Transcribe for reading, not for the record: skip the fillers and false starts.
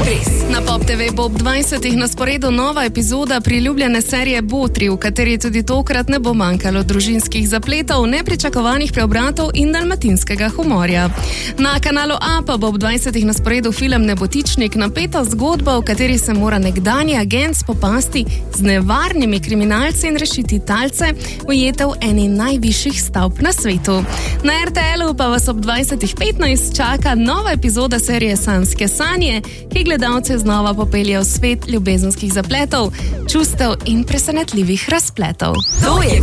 Na Pop TV bo ob 20. na sporedu nova epizoda priljubljene serije Botri, v kateri tudi tokrat ne bo manjkalo družinskih zapletov, nepričakovanih preobratov in dalmatinskega humorja. Na kanalu A pa bo ob 20. na sporedu film Nebotičnik, napeta zgodba, v kateri se mora nekdanji agent spopasti z nevarnimi kriminalci in rešiti talce, ujete v eni najvišjih stavb na svetu. Na RTL-u pa vas ob 20.15 čaka nova epizoda serije Sanjske sanje, ki gledalce znova popelje v svet ljubezenskih zapletov, čustev in presenetljivih razpletov. To je